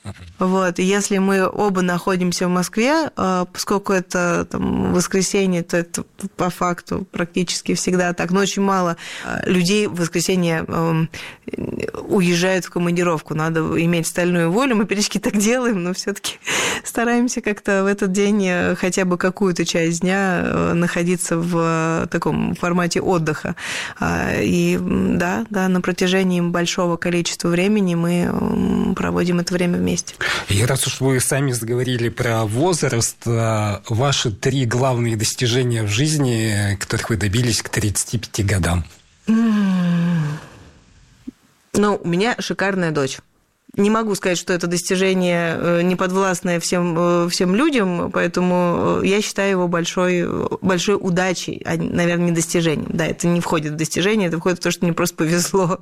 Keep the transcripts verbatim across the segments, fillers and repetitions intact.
Вот, и если мы оба находимся в Москве, поскольку это там, воскресенье, то это по факту практически всегда так, но очень мало людей в воскресенье уезжают в командировку, надо иметь стальную волю, мы периодически так делаем, но все-таки стараемся как-то в этот день хотя бы какую-то часть дня находиться в таком формате отдыха. И да, да, на протяжении большого количества времени мы проводим это время вместе. И раз уж вы сами заговорили про возраст, ваши три главные достижения в жизни, которых вы добились к тридцати пяти годам? Ну, у меня шикарная дочь. Не могу сказать, что это достижение неподвластное всем, всем людям, поэтому я считаю его большой, большой удачей, а, наверное, не достижением. Да, это не входит в достижение, это входит в то, что мне просто повезло.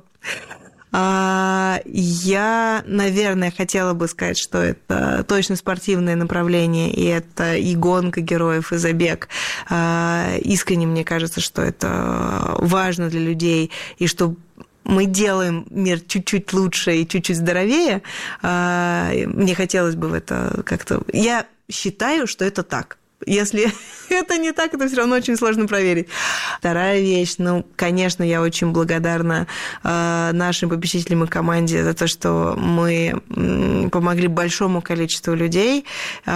Я, наверное, хотела бы сказать, что это точно спортивное направление, и это и гонка героев, и забег. Искренне мне кажется, что это важно для людей, и что мы делаем мир чуть-чуть лучше и чуть-чуть здоровее. Мне хотелось бы в это как-то... Я считаю, что это так. Если это не так, это все равно очень сложно проверить. Вторая вещь, ну, конечно, я очень благодарна нашим попечителям и команде за то, что мы помогли большому количеству людей.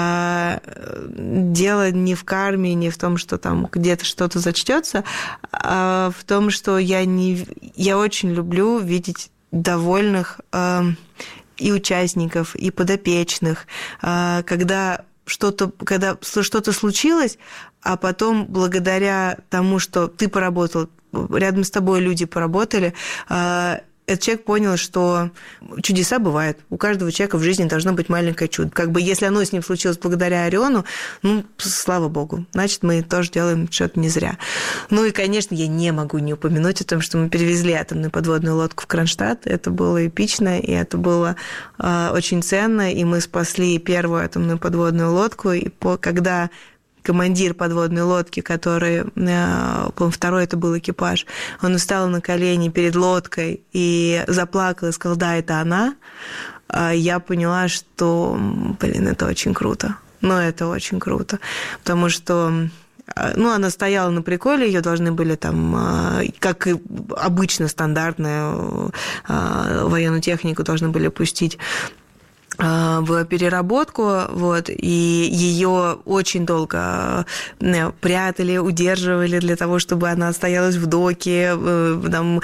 Дело не в карме, не в том, что там где-то что-то зачтется, а в том, что я, не... я очень люблю видеть довольных и участников, и подопечных, когда... что-то, когда что-то случилось, а потом благодаря тому, что ты поработал, рядом с тобой люди поработали, этот человек понял, что чудеса бывают. У каждого человека в жизни должно быть маленькое чудо. Как бы если оно с ним случилось благодаря Ориону, ну, слава богу, значит, мы тоже делаем что-то не зря. Ну и, конечно, я не могу не упомянуть о том, что мы перевезли атомную подводную лодку в Кронштадт. Это было эпично, и это было э, очень ценно, и мы спасли первую атомную подводную лодку, и по, когда... командир подводной лодки, который, по-моему, второй это был экипаж, он встал на колени перед лодкой и заплакал и сказал, да, это она, я поняла, что, блин, это очень круто. Ну, это очень круто, потому что... Ну, она стояла на приколе, ее должны были там, как и обычно, стандартную военную технику должны были пустить в переработку, вот, и ее очень долго прятали, удерживали для того, чтобы она стоялась в доке, там,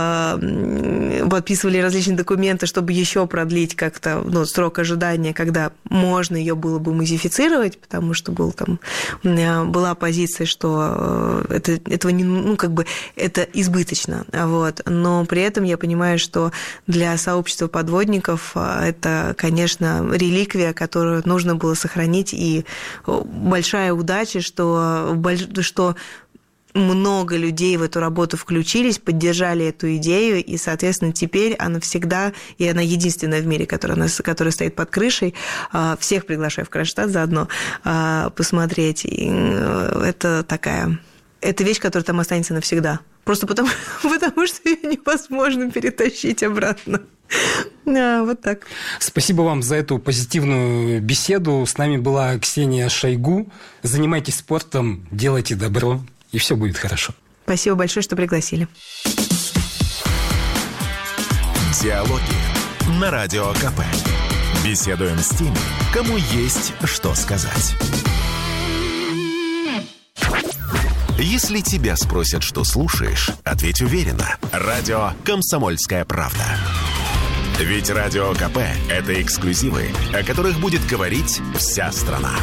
подписывали различные документы, чтобы еще продлить как-то, ну, срок ожидания, когда можно ее было бы модифицировать, потому что был там, была позиция, что это, этого не, ну, как бы, это избыточно, вот, но при этом я понимаю, что для сообщества подводников это, конечно, Конечно, реликвия, которую нужно было сохранить, и большая удача, что, что много людей в эту работу включились, поддержали эту идею, и, соответственно, теперь она всегда, и она единственная в мире, которая, которая стоит под крышей, всех приглашаю в Кронштадт заодно посмотреть. И это такая... Это вещь, которая там останется навсегда. Просто потому, потому что ее невозможно перетащить обратно. А, вот так. Спасибо вам за эту позитивную беседу. С нами была Ксения Шойгу. Занимайтесь спортом, делайте добро, и все будет хорошо. Спасибо большое, что пригласили. Диалоги на Радио КП. Беседуем с теми, кому есть что сказать. Если тебя спросят, что слушаешь, ответь уверенно. Радио «Комсомольская правда». Ведь Радио КП – это эксклюзивы, о которых будет говорить вся страна.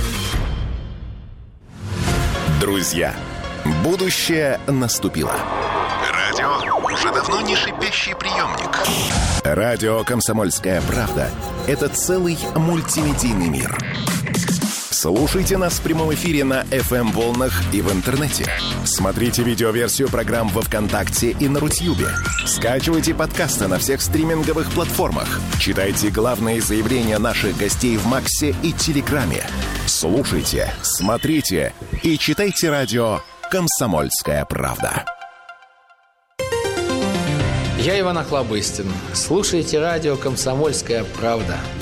Друзья, будущее наступило. Радио уже давно не шипящий приемник. Радио «Комсомольская правда» – это целый мультимедийный мир. Слушайте нас в прямом эфире на эф эм-волнах и в интернете. Смотрите видеоверсию программ во ВКонтакте и на Рутьюбе. Скачивайте подкасты на всех стриминговых платформах. Читайте главные заявления наших гостей в Максе и Телеграме. Слушайте, смотрите и читайте радио «Комсомольская правда». Я Иван Охлобыстин. Слушайте радио «Комсомольская правда».